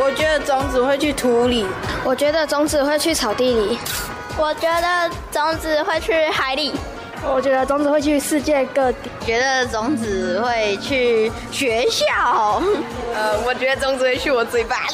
我觉得种子会去土里。 我觉得种子会去草地里。 我觉得种子会去海里。 我觉得种子会去世界各地。 觉得种子会去学校。 我觉得种子会去我嘴巴里。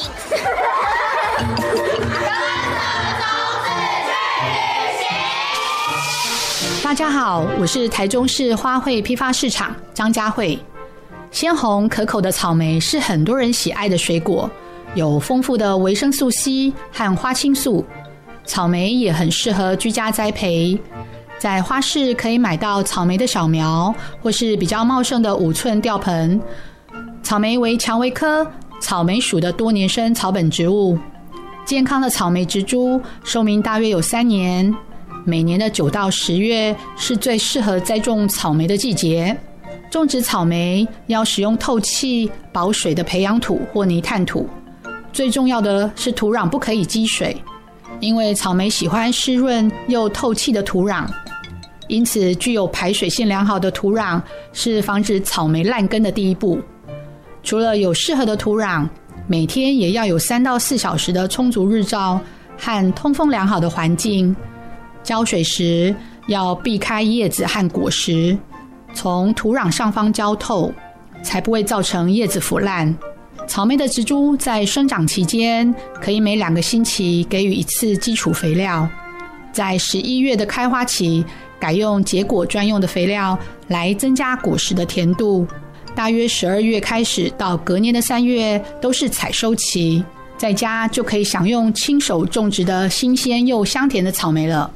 大家好，我是台中市花卉批发市场张佳慧。鲜红可口的草莓是很多人喜爱的水果，有丰富的维生素 C 和花青素。草莓也很适合居家栽培，在花市可以买到草莓的小苗，或是比较茂盛的5寸吊盆。草莓为蔷薇科草莓属的多年生草本植物，健康的草莓植株寿命大约有3年。每年的9到10月是最适合栽种草莓的季节。种植草莓要使用透气、保水的培养土或泥炭土。最重要的是土壤不可以积水，因为草莓喜欢湿润又透气的土壤。因此，具有排水性良好的土壤是防止草莓烂根的第一步。除了有适合的土壤，每天也要有3到4小时的充足日照和通风良好的环境。浇水时要避开叶子和果实，从土壤上方浇透，才不会造成叶子腐烂。草莓的植株在生长期间，可以每2个星期给予1次基础肥料。在11月的开花期，改用结果专用的肥料来增加果实的甜度。大约12月开始到隔年的3月都是采收期，在家就可以享用亲手种植的新鲜又香甜的草莓了。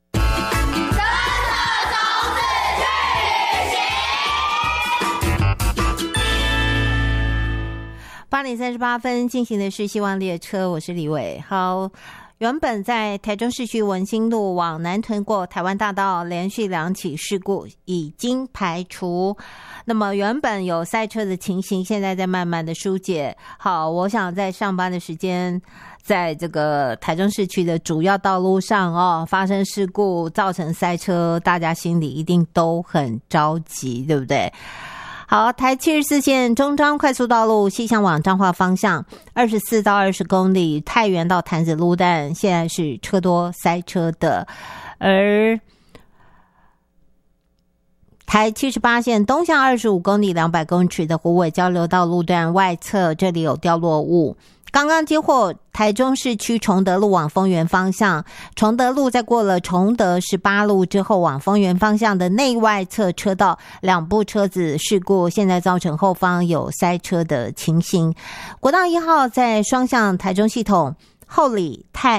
8点38分进行的是希望列车，我是李伟。好，原本在台中市区文心路往南屯过台湾大道连续2起事故已经排除，那么原本有塞车的情形现在在慢慢的疏解。好，我想在上班的时间，在这个台中市区的主要道路上发生事故造成塞车，大家心里一定都很着急，对不对？好，台74线中彰快速道路西向往彰化方向24到20公里，太原到潭子路段现在是车多塞车的。而台78线东向25公里200公尺的虎尾交流道路段外侧，这里有掉落物。刚刚接获台中市区崇德路往丰原方向，崇德路在过了崇德18路之后，往丰原方向的内外侧车道2部车子事故，现在造成后方有塞车的情形。国道1号在双向台中系统后里